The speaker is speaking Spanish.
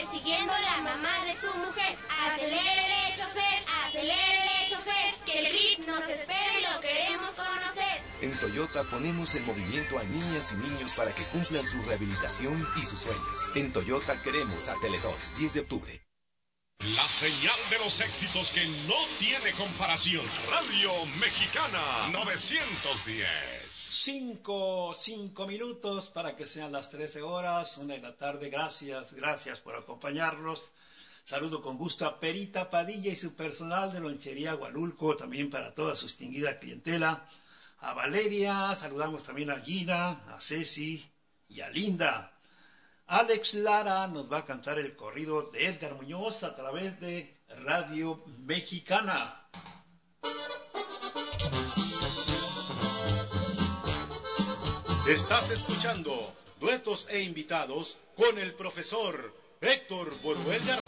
persiguiendo a la mamá de su mujer. Acelérele, chofer, que el RIP nos espera y lo queremos conocer. En Toyota ponemos en movimiento a niñas y niños para que cumplan su rehabilitación y sus sueños. En Toyota queremos a Teledor. 10 de octubre. La señal de los éxitos que no tiene comparación. Radio Mexicana 910. 5 minutos para que sean las 13 horas, 1 de la tarde. Gracias por acompañarnos. Saludo con gusto a Perita Padilla y su personal de Lonchería Hualulco, también para toda su distinguida clientela. A Valeria, saludamos también a Gina, a Ceci y a Linda. Alex Lara nos va a cantar el corrido de Edgar Muñoz a través de Radio Mexicana. Estás escuchando Duetos e Invitados con el profesor Héctor Boruel García.